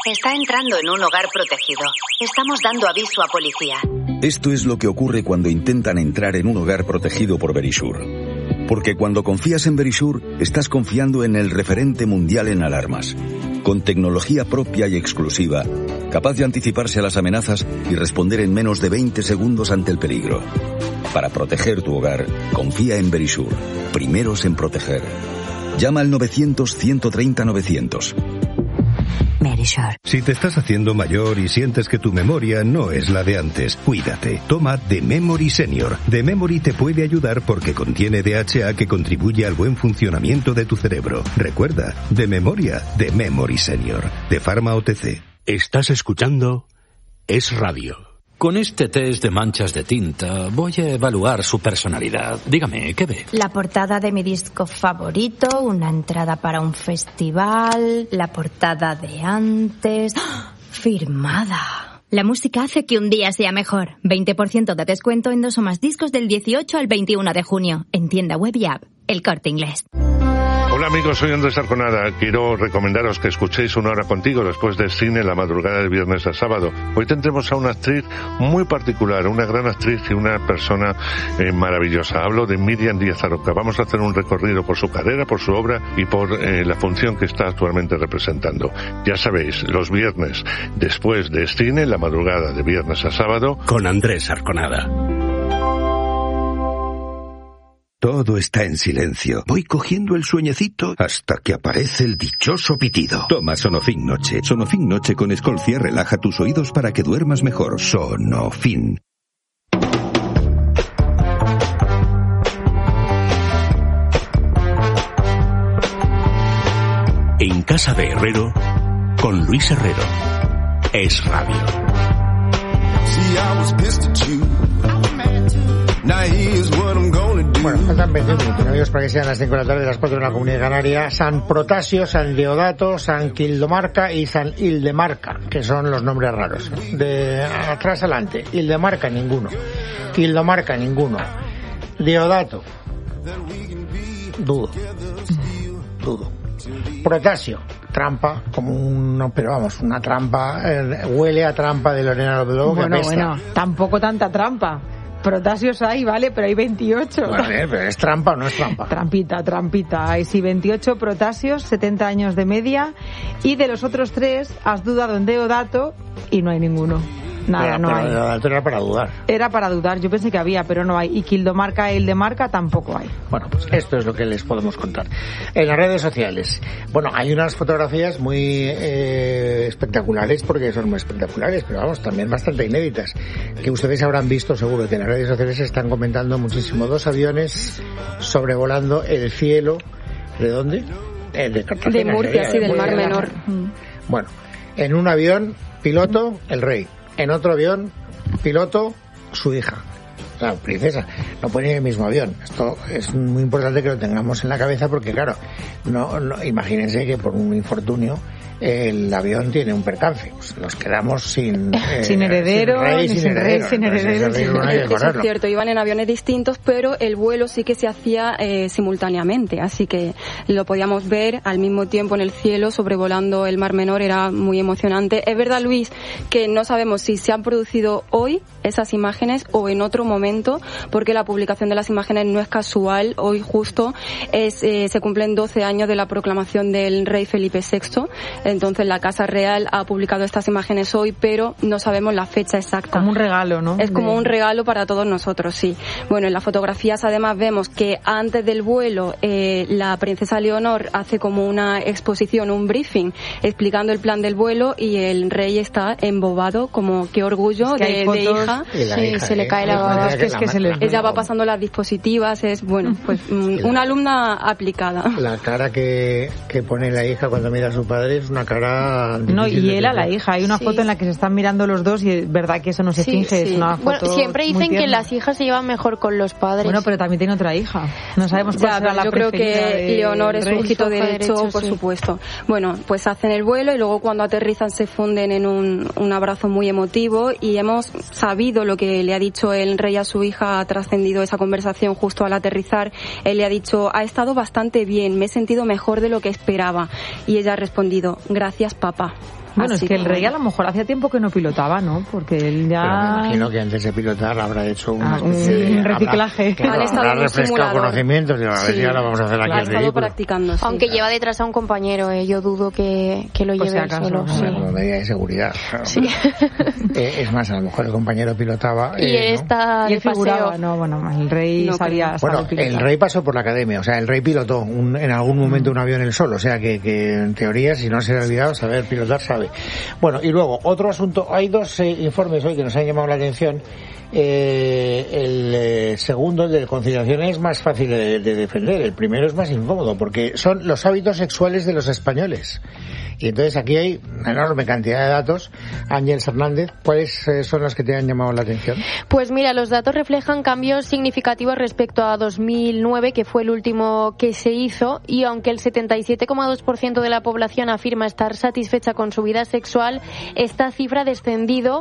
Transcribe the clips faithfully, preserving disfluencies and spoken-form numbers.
Está entrando en un hogar protegido. Estamos dando aviso a policía. Esto es lo que ocurre cuando intentan entrar en un hogar protegido por Verisure. Porque cuando confías en Verisure, estás confiando en el referente mundial en alarmas. Con tecnología propia y exclusiva, capaz de anticiparse a las amenazas y responder en menos de veinte segundos ante el peligro. Para proteger tu hogar, confía en Verisure. Primeros en proteger. Llama al novecientos, ciento treinta, novecientos. Verisure. Si te estás haciendo mayor y sientes que tu memoria no es la de antes, cuídate. Toma The Memory Senior. The Memory te puede ayudar porque contiene D H A que contribuye al buen funcionamiento de tu cerebro. Recuerda, de memoria, The Memory Senior. De Pharma O T C. Estás escuchando Es Radio. Con este test de manchas de tinta voy a evaluar su personalidad. Dígame, ¿qué ve? La portada de mi disco favorito, una entrada para un festival, la portada de antes... ¡Oh! Firmada. La música hace que un día sea mejor. veinte por ciento de descuento en dos o más discos del dieciocho al veintiuno de junio. En tienda web y app. El Corte Inglés. Hola amigos, soy Andrés Arconada. Quiero recomendaros que escuchéis Una Hora Contigo después del cine la madrugada de viernes a sábado. Hoy tendremos a una actriz muy particular, una gran actriz y una persona eh, maravillosa. Hablo de Miriam Díaz Aroca. Vamos a hacer un recorrido por su carrera, por su obra y por eh, la función que está actualmente representando. Ya sabéis, los viernes después del cine, la madrugada de viernes a sábado, con Andrés Arconada. Todo está en silencio. Voy cogiendo el sueñecito hasta que aparece el dichoso pitido. Toma Sonofin Noche. Sonofin Noche con Escolcia relaja tus oídos para que duermas mejor. Sonofin. En casa de Herrero, con Luis Herrero. Es Radio. Bueno, faltan veinte minutos, amigos, para que sean las cinco de la tarde, las cuatro en la Comunidad Canaria. San Protasio, San Deodato, San Quildomarca y San Ildemarca, que son los nombres raros. De atrás adelante. Ildemarca, ninguno. Quildomarca, ninguno. Deodato, dudo. Dudo. Protasio, trampa, como un, pero vamos, una trampa, eh, huele a trampa de Lorena Lobo. Bueno, bueno, tampoco tanta trampa. Protasios hay, vale, pero hay veintiocho. Bueno, a ver, pero ¿es trampa o no es trampa? Trampita, trampita. Hay sí veintiocho protasios, setenta años de media, y de los otros tres has dudado en Deodato y no hay ninguno. Nada, pero, no pero hay. Deodato era para dudar. Era para dudar, yo pensé que había, pero no hay. Y Quildomarca e Ildemarca tampoco hay. Bueno, pues esto es lo que les podemos contar. En las redes sociales, bueno, hay unas fotografías muy eh, espectaculares, porque son muy espectaculares, pero vamos, también bastante inéditas, que ustedes habrán visto seguro, que en las redes sociales se están comentando muchísimo. Dos aviones sobrevolando el cielo. ¿De dónde? Eh, de Cartagena. De Murcia, sería, sí, del Mar Menor. Bueno, en un avión, piloto, el rey. En otro avión, piloto, su hija. Claro, princesa, no puede ir en el mismo avión. Esto es muy importante que lo tengamos en la cabeza porque, claro, no, no imagínense que por un infortunio el avión tiene un percance. Pues nos quedamos sin... Eh, sin heredero, sin rey, sin, sin heredero. Rey, sin heredero. Entonces, no hay que Eso es cierto, iban en aviones distintos, pero el vuelo sí que se hacía eh, simultáneamente, así que lo podíamos ver al mismo tiempo en el cielo, sobrevolando el Mar Menor, era muy emocionante. Es verdad, Luis, que no sabemos si se han producido hoy esas imágenes o en otro momento, porque la publicación de las imágenes no es casual. Hoy justo es eh, se cumplen doce años de la proclamación del rey Felipe sexto, entonces la Casa Real ha publicado estas imágenes hoy, pero no sabemos la fecha exacta. Como un regalo, ¿no? Es como de... un regalo para todos nosotros, sí. Bueno, en las fotografías además vemos que antes del vuelo eh, la princesa Leonor hace como una exposición, un briefing, explicando el plan del vuelo, y el rey está embobado, como qué orgullo es que de, de hija. Sí, hija, se eh, le cae la baba. Es que, es que se le... Ella va pasando las dispositivas, es, bueno, pues la, una alumna aplicada. La cara que, que pone la hija cuando mira a su padre es una cara... No, y él a la hija. Hay una sí. foto en la que se están mirando los dos y es verdad que eso no se sí, finge, sí. es una foto. Bueno, siempre dicen que las hijas se llevan mejor con los padres. Bueno, pero también tiene otra hija. No sabemos cuál ya, será la yo creo que Leonor es un ojito derecho, derecho, por sí. supuesto. Bueno, pues hacen el vuelo y luego cuando aterrizan se funden en un, un abrazo muy emotivo, y hemos sabido lo que le ha dicho el rey a su hija, ha trascendido esa conversación justo al aterrizar. Él le ha dicho: ha estado bastante bien, me he sentido mejor de lo que esperaba. Y ella ha respondido: gracias, papá. Bueno, Así es que el que rey a lo mejor hacía tiempo que no pilotaba, ¿no? Porque él ya... Pero me imagino que antes de pilotar habrá hecho una Ah, especie un de... reciclaje. Habrá, claro, Han estado habrá en un refrescado simulador. conocimientos y a ver Sí. si ahora vamos a hacer aquí Ha el estado ridículo. practicando, sí. Aunque lleva detrás a un compañero, eh, yo dudo que, que lo Pues lleve si él acaso, solo. ¿no? Sí. Como medida de seguridad. Claro. Sí. Eh, es más, a lo mejor el compañero pilotaba... Y eh, él ¿no? está Y de él figuraba, paseo. no, bueno, el rey No sabía, Bueno, sabe pilotar. el rey pasó por la academia, o sea, el rey pilotó un- en algún momento un avión él solo, o sea, que, que en teoría, si no se le ha olvidado, saber pilotar sabe. Bueno, y luego, otro asunto, hay dos eh, informes hoy que nos han llamado la atención. Eh, el eh, segundo, el de conciliación, es más fácil de, de defender. El primero es más incómodo porque son los hábitos sexuales de los españoles. Y entonces aquí hay una enorme cantidad de datos. Ángel Hernández, ¿cuáles eh, son los que te han llamado la atención? Pues mira, los datos reflejan cambios significativos respecto a dos mil nueve, que fue el último que se hizo, y aunque el setenta y siete coma dos por ciento de la población afirma estar satisfecha con su vida sexual, esta cifra ha descendido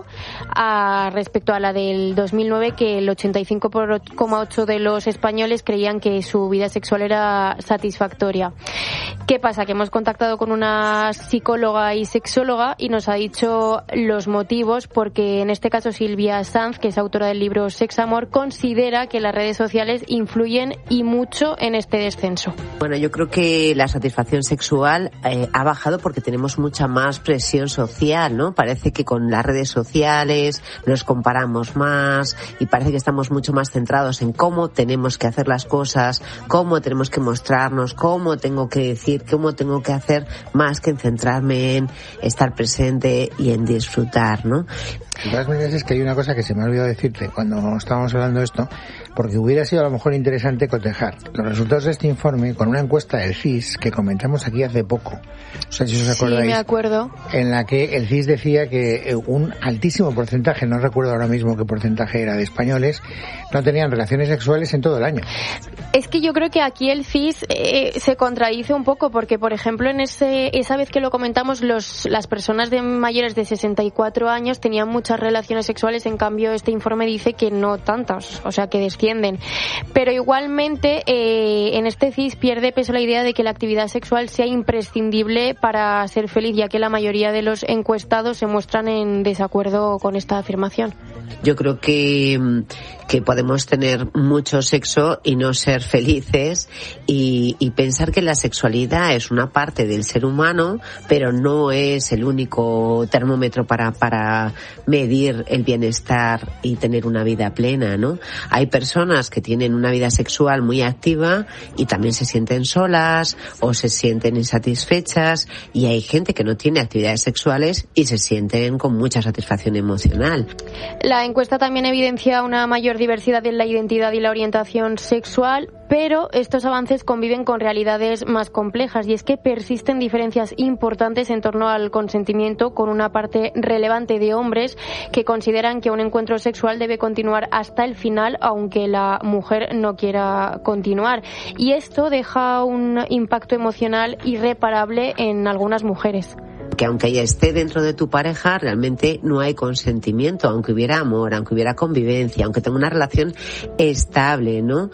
a, respecto a la del dos mil nueve, que el ochenta y cinco coma ocho por ciento de los españoles creían que su vida sexual era satisfactoria. ¿Qué pasa? Que hemos contactado con una psicóloga y sexóloga y nos ha dicho los motivos, porque en este caso Silvia Sanz, que es autora del libro Sex Amor, considera que las redes sociales influyen y mucho en este descenso. Bueno, yo creo que la satisfacción sexual eh, ha bajado porque tenemos mucha más presión social, ¿no? Parece que con las redes sociales nos comparamos más y parece que estamos mucho más centrados en cómo tenemos que hacer las cosas, cómo tenemos que mostrarnos, cómo tengo que decir, cómo tengo que hacer, más que en centrarme en estar presente y en disfrutar, ¿no? De todas maneras, es que hay una cosa que se me ha olvidado decirte cuando estábamos hablando de esto, porque hubiera sido a lo mejor interesante cotejar los resultados de este informe con una encuesta del C I S que comentamos aquí hace poco. No sé si os acordáis. Sí, me acuerdo. En la que el C I S decía que un altísimo porcentaje, no recuerdo ahora mismo qué porcentaje era, de españoles no tenían relaciones sexuales en todo el año. Es que yo creo que aquí el C I S eh, se contradice un poco, porque, por ejemplo, en ese esa vez que lo comentamos, los las personas de mayores de sesenta y cuatro años tenían muchas relaciones sexuales, en cambio este informe dice que no tantas, o sea que descienden. Pero igualmente eh, en este C I S pierde peso la idea de que la actividad sexual sea imprescindible para ser feliz, ya que la mayoría de los encuestados se muestran en desacuerdo con esta afirmación. Yo creo que, que podemos tener mucho sexo y no ser felices y, y pensar que la sexualidad es una parte del ser humano, pero no es el único termómetro para, para medir el bienestar y tener una vida plena, ¿no? Hay personas que tienen una vida sexual muy activa y también se sienten solas o se sienten insatisfechas, y hay gente que no tiene actividades sexuales y se sienten con mucha satisfacción emocional. La encuesta también evidencia una mayor diversidad en la identidad y la orientación sexual, pero estos avances conviven con realidades más complejas, y es que persisten diferencias importantes en torno al consentimiento, con una parte relevante de hombres que consideran que un encuentro sexual debe continuar hasta el final, aunque la mujer no quiera continuar. Y esto deja un impacto emocional irreparable en algunas mujeres. Que aunque ella esté dentro de tu pareja, realmente no hay consentimiento, aunque hubiera amor, aunque hubiera convivencia, aunque tenga una relación estable, ¿no?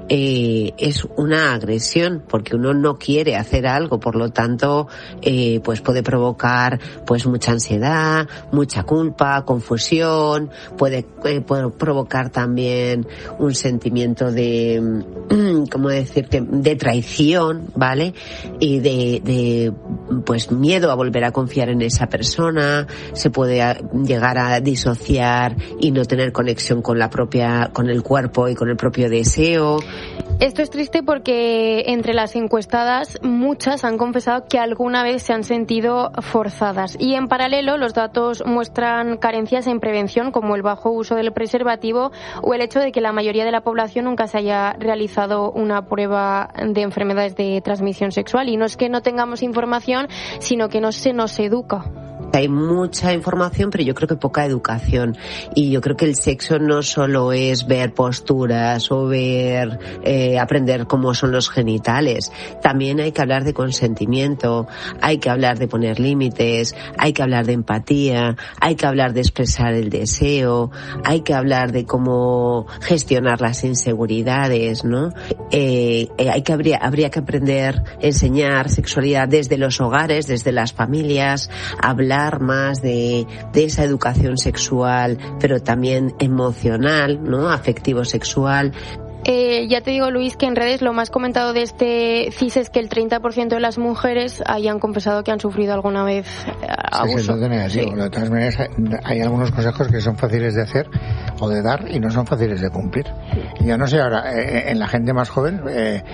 Eh, es una agresión, porque uno no quiere hacer algo, por lo tanto, eh, pues puede provocar, pues mucha ansiedad, mucha culpa, confusión, puede, eh, puede provocar también un sentimiento de, ¿cómo decirte?, de traición, ¿vale? Y de, de, pues miedo a volver a confiar en esa persona, se puede llegar a disociar y no tener conexión con la propia, con el cuerpo y con el propio deseo. Esto es triste porque entre las encuestadas muchas han confesado que alguna vez se han sentido forzadas, y en paralelo los datos muestran carencias en prevención, como el bajo uso del preservativo o el hecho de que la mayoría de la población nunca se haya realizado una prueba de enfermedades de transmisión sexual. Y no es que no tengamos información, sino que no se nos educa. Hay mucha información, pero yo creo que poca educación. Y yo creo que el sexo no solo es ver posturas o ver, eh, aprender cómo son los genitales. También hay que hablar de consentimiento, hay que hablar de poner límites, hay que hablar de empatía, hay que hablar de expresar el deseo, hay que hablar de cómo gestionar las inseguridades, ¿no? Eh, eh, hay que habría, habría que aprender, enseñar sexualidad desde los hogares, desde las familias, hablar hablar más de, de esa educación sexual, pero también emocional, ¿no? Afectivo-sexual. Eh, ya te digo, Luis, que en redes lo más comentado de este C I S es que el treinta por ciento de las mujeres hayan confesado que han sufrido alguna vez abuso. Sí, sí, no negativo. Sí. De todas maneras, hay algunos consejos que son fáciles de hacer o de dar y no son fáciles de cumplir. Yo no sé, ahora, eh, en la gente más joven, eh,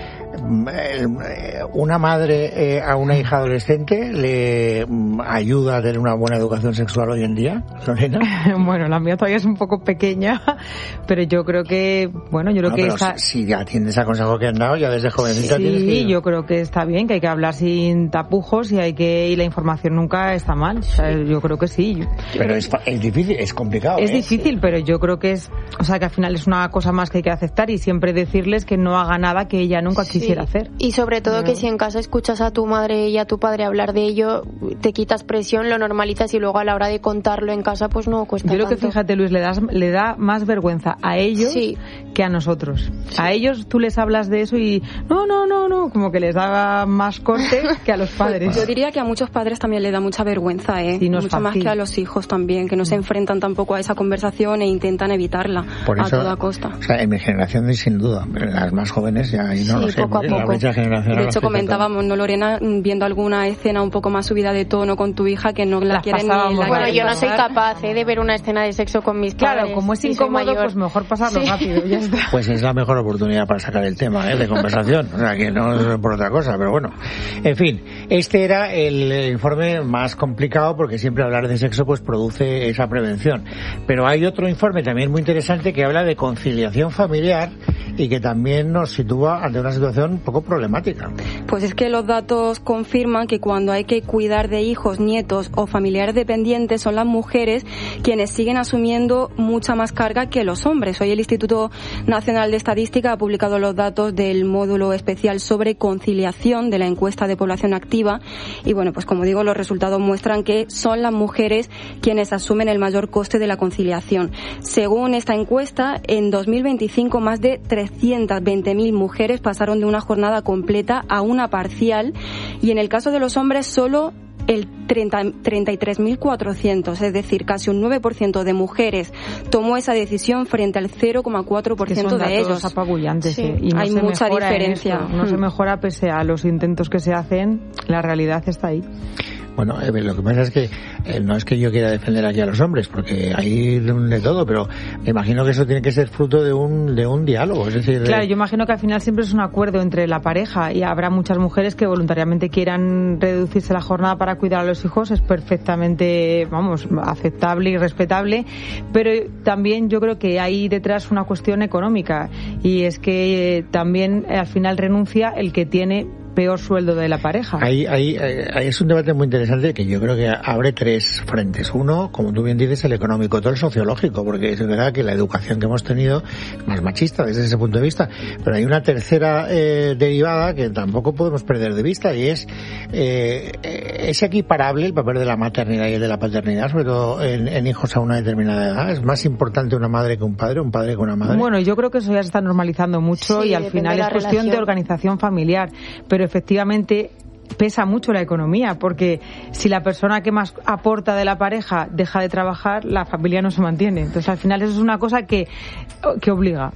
una madre eh, a una hija adolescente le ayuda a tener una buena educación sexual hoy en día, Lorena. Bueno, la mía todavía es un poco pequeña, pero yo creo que, bueno, yo creo no, que pero está... si, si atiendes a consejos que han dado ya desde jovencita, sí, tienes que... Sí, yo creo que está bien, que hay que hablar sin tapujos y hay que y la información nunca está mal. O sea, yo creo que sí. Pero es, es difícil, es complicado. Es ¿eh? difícil, pero yo creo que es, o sea, que al final es una cosa más que hay que aceptar y siempre decirles que no haga nada que ella nunca sí. quisiera hacer. Y sobre todo no. que si en casa escuchas a tu madre y a tu padre hablar de ello, te quitas presión, lo normalizas y luego a la hora de contarlo en casa pues no cuesta tanto. Yo creo que, fíjate, Luis, le, das, le da más vergüenza a ellos sí. que a nosotros. Sí. A ellos tú les hablas de eso y no, no, no, no, como que les da más corte que a los padres. Yo diría que a muchos padres también le da mucha vergüenza, ¿eh? Sí, no mucho más que a los hijos también, que no se enfrentan tampoco a esa conversación e intentan evitarla Por a eso, toda costa. O sea, en mi generación sin duda, pero en las más jóvenes ya y no sí, lo sé, poco a poco. La brecha generacional. De hecho comentábamos, ¿no, Lorena? Viendo alguna escena un poco más subida de tono con tu hija que no la Las quieren ni la Bueno, yo no soy capaz ¿eh? de ver una escena de sexo con mis claro, padres. Claro, como es incómodo, pues mejor pasarlo sí. rápido, ya está. Pues es la mejor oportunidad para sacar el tema, ¿eh? De conversación, o sea, que no es por otra cosa, pero bueno. En fin, este era el informe más complicado porque siempre hablar de sexo pues produce esa prevención. Pero hay otro informe también muy interesante que habla de conciliación familiar y que también nos sitúa ante una situación un poco problemática. Pues es que los datos confirman que cuando hay que cuidar de hijos, nietos o familiares dependientes son las mujeres quienes siguen asumiendo mucha más carga que los hombres. Hoy el Instituto Nacional de Estadística ha publicado los datos del módulo especial sobre conciliación de la encuesta de población activa y bueno, pues como digo, los resultados muestran que son las mujeres quienes asumen el mayor coste de la conciliación. Según esta encuesta, en dos mil veinticinco más de trescientas veinte mil mujeres pasaron de una jornada completa a una parcial y en el caso de los hombres solo el treinta y tres mil cuatrocientos, es decir, casi un nueve por ciento de mujeres tomó esa decisión frente al cero coma cuatro por ciento de ellos. Apabullantes, sí, eh, y no hay se mucha diferencia. No hmm. se mejora pese a los intentos que se hacen, la realidad está ahí. Bueno, eh, lo que pasa es que eh, no es que yo quiera defender aquí a los hombres, porque hay de todo, pero me imagino que eso tiene que ser fruto de un de un diálogo, es decir... Claro, yo imagino que al final siempre es un acuerdo entre la pareja y habrá muchas mujeres que voluntariamente quieran reducirse la jornada para cuidar a los hijos, es perfectamente, vamos, aceptable y respetable, pero también yo creo que hay detrás una cuestión económica y es que eh, también eh, al final renuncia el que tiene peor sueldo de la pareja. Ahí, ahí, ahí es un debate muy interesante que yo creo que abre tres frentes. Uno, como tú bien dices, el económico, otro el sociológico, porque es verdad que la educación que hemos tenido es más machista desde ese punto de vista, pero hay una tercera eh, derivada que tampoco podemos perder de vista y es eh, es equiparable el papel de la maternidad y el de la paternidad, sobre todo en, en hijos a una determinada edad. ¿Es más importante una madre que un padre, un padre que una madre? Bueno, yo creo que eso ya se está normalizando mucho sí, y al final es cuestión relación. de organización familiar, pero efectivamente pesa mucho la economía, porque si la persona que más aporta de la pareja deja de trabajar, la familia no se mantiene. Entonces, al final eso es una cosa que, que obliga.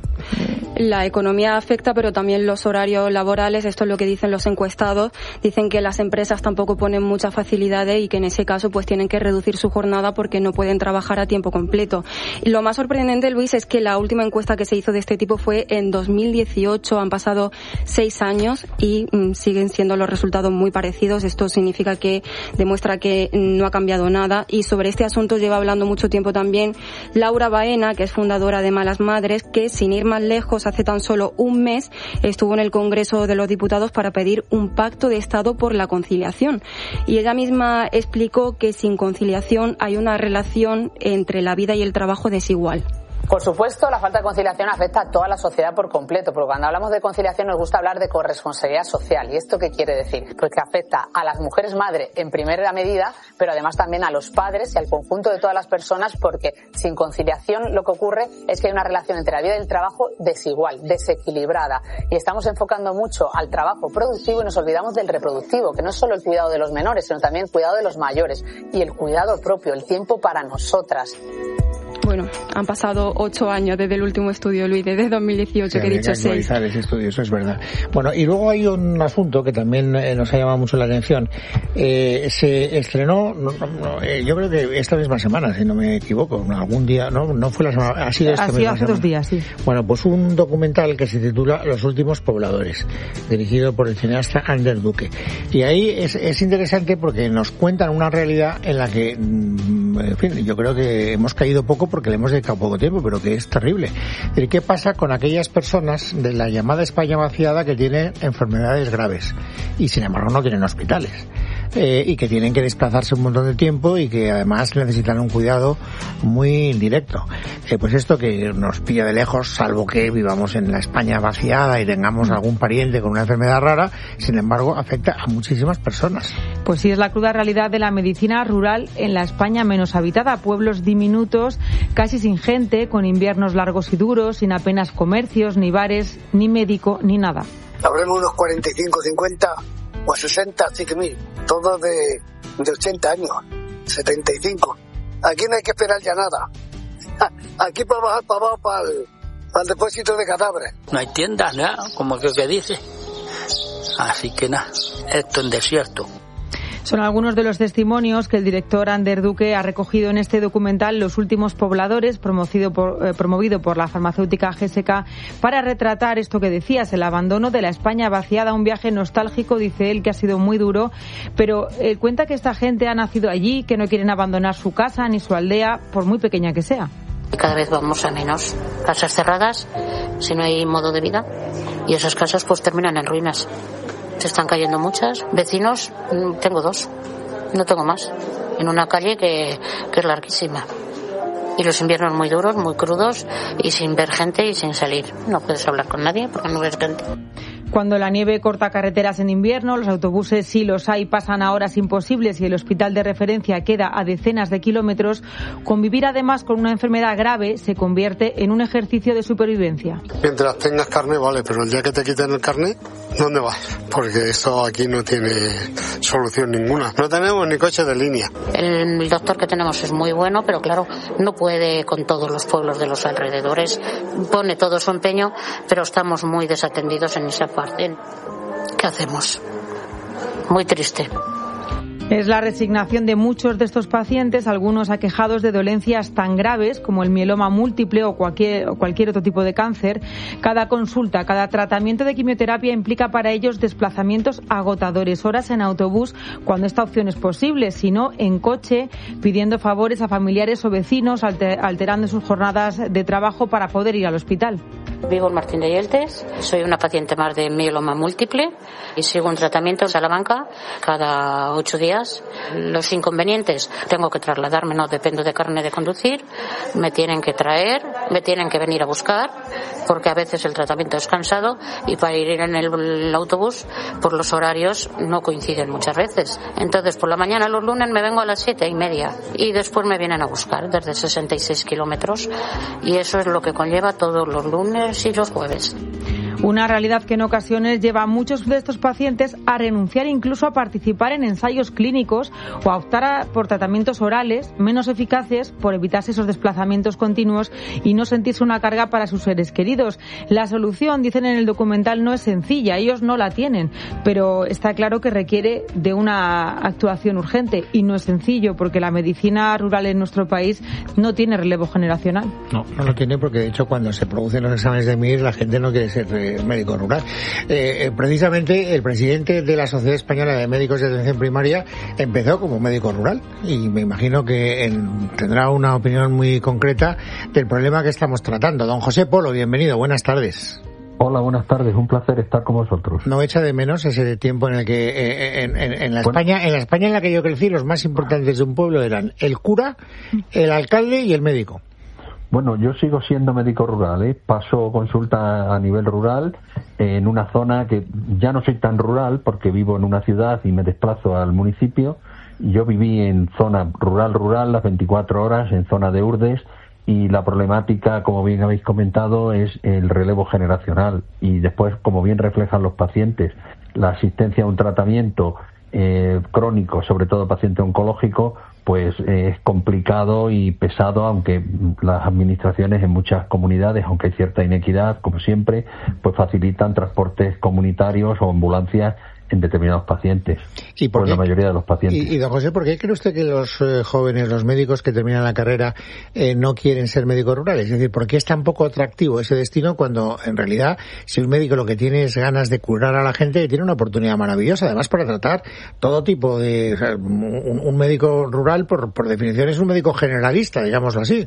La economía afecta, pero también los horarios laborales. Esto es lo que dicen los encuestados. Dicen que las empresas tampoco ponen muchas facilidades y que en ese caso pues tienen que reducir su jornada porque no pueden trabajar a tiempo completo. Y lo más sorprendente, Luis, es que la última encuesta que se hizo de este tipo fue en dos mil dieciocho. Han pasado seis años y mm, siguen siendo los resultados muy parecidos. Esto significa que demuestra que no ha cambiado nada. Y sobre este asunto lleva hablando mucho tiempo también Laura Baena, que es fundadora de Malas Madres, que sin ir más lejos, hace tan solo un mes estuvo en el Congreso de los Diputados para pedir un pacto de Estado por la conciliación. Y ella misma explicó que sin conciliación hay una relación entre la vida y el trabajo desigual. Por supuesto, la falta de conciliación afecta a toda la sociedad por completo, porque cuando hablamos de conciliación nos gusta hablar de corresponsabilidad social. ¿Y esto qué quiere decir? Pues que afecta a las mujeres madre en primera medida, pero además también a los padres y al conjunto de todas las personas, porque sin conciliación lo que ocurre es que hay una relación entre la vida y el trabajo desigual, desequilibrada. Y estamos enfocando mucho al trabajo productivo y nos olvidamos del reproductivo, que no es solo el cuidado de los menores, sino también el cuidado de los mayores y el cuidado propio, el tiempo para nosotras. Bueno, han pasado ocho años desde el último estudio, Luis, desde dos mil dieciocho, sí, que he dicho que actualizar seis. Ese estudio, eso es verdad. Bueno, y luego hay un asunto que también eh, nos ha llamado mucho la atención. Eh, se estrenó, no, no, eh, yo creo que esta misma semana, si no me equivoco, algún día, no, no fue la semana, ha sido esta ha sido hace semana. dos días, sí. Bueno, pues un documental que se titula Los últimos pobladores, dirigido por el cineasta Ander Duque. Y ahí es, es interesante porque nos cuentan una realidad en la que, en fin, yo creo que hemos caído poco porque le hemos dedicado poco tiempo, pero que es terrible. ¿Qué pasa con aquellas personas de la llamada España vaciada que tienen enfermedades graves y sin embargo no tienen hospitales? Eh, y que tienen que desplazarse un montón de tiempo y que además necesitan un cuidado muy indirecto. Eh, pues esto que nos pilla de lejos, salvo que vivamos en la España vaciada y tengamos algún pariente con una enfermedad rara, sin embargo afecta a muchísimas personas. Pues sí, es la cruda realidad de la medicina rural en la España menos habitada, pueblos diminutos, casi sin gente, con inviernos largos y duros, sin apenas comercios, ni bares, ni médico, ni nada. Habremos unos cuarenta y cinco, cincuenta o sesenta, así que mil, todos de, de ochenta años, setenta y cinco. Aquí no hay que esperar ya nada. Aquí para bajar para abajo para el, para el depósito de cadáveres. No hay tiendas, nada, como que, que dice. Así que nada, esto en desierto. Son algunos de los testimonios que el director Ander Duque ha recogido en este documental Los últimos pobladores, promovido por, eh, promovido por la farmacéutica G S K, para retratar esto que decías, el abandono de la España vaciada, un viaje nostálgico, dice él, que ha sido muy duro, pero eh, cuenta que esta gente ha nacido allí, que no quieren abandonar su casa ni su aldea, por muy pequeña que sea. Cada vez vamos a menos casas cerradas, si no hay modo de vida, y esas casas pues terminan en ruinas. Se están cayendo muchas. Vecinos, tengo dos, no tengo más. En una calle que, que es larguísima. Y los inviernos muy duros, muy crudos y sin ver gente y sin salir. No puedes hablar con nadie porque no ves gente. Cuando la nieve corta carreteras en invierno, los autobuses, si los hay, pasan a horas imposibles y el hospital de referencia queda a decenas de kilómetros, convivir además con una enfermedad grave se convierte en un ejercicio de supervivencia. Mientras tengas carne, vale, pero el día que te quiten el carne, ¿dónde vas? Porque eso aquí no tiene solución ninguna. No tenemos ni coche de línea. El doctor que tenemos es muy bueno, pero claro, no puede con todos los pueblos de los alrededores. Pone todo su empeño, pero estamos muy desatendidos en esa parte. ¿Qué hacemos? Muy triste. Es la resignación de muchos de estos pacientes, algunos aquejados de dolencias tan graves como el mieloma múltiple o cualquier, o cualquier otro tipo de cáncer. Cada consulta, cada tratamiento de quimioterapia implica para ellos desplazamientos agotadores, horas en autobús cuando esta opción es posible, sino en coche, pidiendo favores a familiares o vecinos, alter, alterando sus jornadas de trabajo para poder ir al hospital. Vivo en Martín de Yeltes, soy una paciente más de mieloma múltiple y sigo un tratamiento en Salamanca cada ocho días. Los inconvenientes, tengo que trasladarme, no dependo de carne de conducir, me tienen que traer, me tienen que venir a buscar, porque a veces el tratamiento es cansado y para ir en el, el autobús, por los horarios no coinciden muchas veces. Entonces por la mañana los lunes me vengo a las siete y media y después me vienen a buscar desde sesenta y seis kilómetros y eso es lo que conlleva todos los lunes y los jueves. Una realidad que en ocasiones lleva a muchos de estos pacientes a renunciar incluso a participar en ensayos clínicos o a optar a, por tratamientos orales menos eficaces por evitarse esos desplazamientos continuos y no sentirse una carga para sus seres queridos. La solución, dicen en el documental, no es sencilla, ellos no la tienen, pero está claro que requiere de una actuación urgente y no es sencillo porque la medicina rural en nuestro país no tiene relevo generacional. No, no lo tiene porque de hecho cuando se producen los exámenes de M I R la gente no quiere ser eh, médico rural. Eh, precisamente el presidente de la Sociedad Española de Médicos de Atención Primaria empezó como médico rural y me imagino que en, tendrá una opinión muy concreta del problema que estamos tratando. Don José Polo, bienvenido, buenas tardes. Hola, buenas tardes, un placer estar con vosotros. ¿No echa de menos ese tiempo en el que eh, en, en, en la bueno. España en la España en la que yo crecí los más importantes de un pueblo eran el cura, el alcalde y el médico? Bueno, yo sigo siendo médico rural, ¿eh? Paso consulta a nivel rural en una zona que ya no soy tan rural porque vivo en una ciudad y me desplazo al municipio. Yo viví en zona rural, rural, las veinticuatro horas, en zona de Urdes, y la problemática, como bien habéis comentado, es el relevo generacional y después, como bien reflejan los pacientes, la asistencia a un tratamiento eh, crónico, sobre todo paciente oncológico, pues eh, es complicado y pesado, aunque las administraciones en muchas comunidades, aunque hay cierta inequidad, como siempre, pues facilitan transportes comunitarios o ambulancias en determinados pacientes, ¿Y por pues qué? la mayoría de los pacientes. Y, y don José, ¿por qué cree usted que los eh, jóvenes, los médicos que terminan la carrera eh, no quieren ser médicos rurales? Es decir, ¿por qué es tan poco atractivo ese destino cuando en realidad si un médico lo que tiene es ganas de curar a la gente, tiene una oportunidad maravillosa, además para tratar todo tipo de... O sea, un, un médico rural, por, por definición, es un médico generalista, digámoslo así.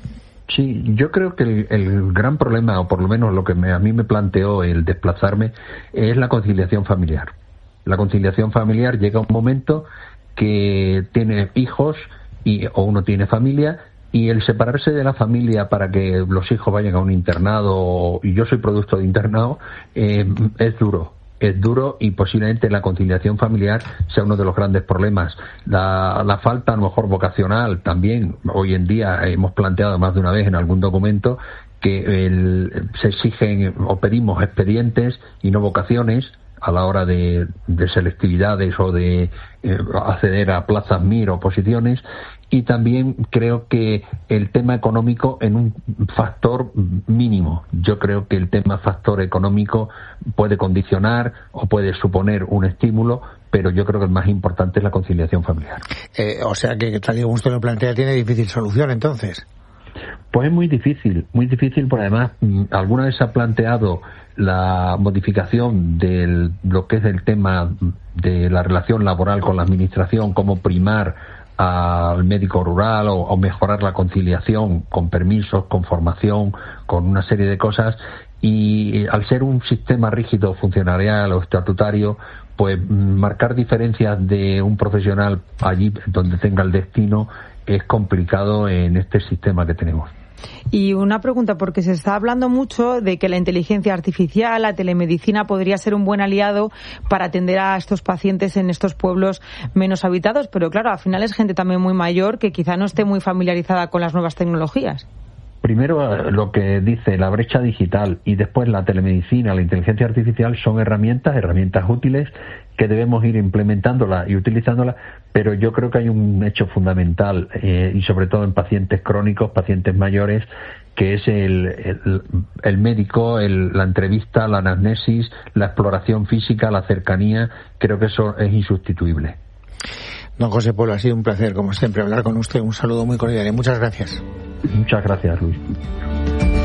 Sí, yo creo que el, el gran problema, o por lo menos lo que me, a mí me planteó el desplazarme, es la conciliación familiar. La conciliación familiar llega a un momento que tiene hijos y o uno tiene familia, y el separarse de la familia para que los hijos vayan a un internado, y yo soy producto de internado, eh, es duro. Es duro y posiblemente la conciliación familiar sea uno de los grandes problemas. La, la falta, a lo mejor, vocacional también. Hoy en día hemos planteado más de una vez en algún documento que el, se exigen o pedimos expedientes y no vocaciones a la hora de, de selectividades o de eh, acceder a plazas M I R o posiciones. Y también creo que el tema económico en un factor mínimo. Yo creo que el tema factor económico puede condicionar o puede suponer un estímulo, pero yo creo que el más importante es la conciliación familiar. Eh, o sea que, tal y como usted lo plantea, tiene difícil solución, entonces. Pues es muy difícil, muy difícil, porque además alguna vez se ha planteado la modificación de lo que es el tema de la relación laboral con la administración, como primar al médico rural o, o mejorar la conciliación con permisos, con formación, con una serie de cosas, y al ser un sistema rígido funcionarial o estatutario, pues marcar diferencias de un profesional allí donde tenga el destino es complicado en este sistema que tenemos. Y una pregunta, porque se está hablando mucho de que la inteligencia artificial, la telemedicina podría ser un buen aliado para atender a estos pacientes en estos pueblos menos habitados, pero claro, al final es gente también muy mayor que quizá no esté muy familiarizada con las nuevas tecnologías. Primero, lo que dice la brecha digital, y después la telemedicina, la inteligencia artificial son herramientas, herramientas útiles que debemos ir implementándolas y utilizándolas, pero yo creo que hay un hecho fundamental, eh, y sobre todo en pacientes crónicos, pacientes mayores, que es el, el, el médico, el, la entrevista, la anamnesis, la exploración física, la cercanía. Creo que eso es insustituible. Don José Polo, ha sido un placer, como siempre, hablar con usted. Un saludo muy cordial y muchas gracias. Muchas gracias, Luis.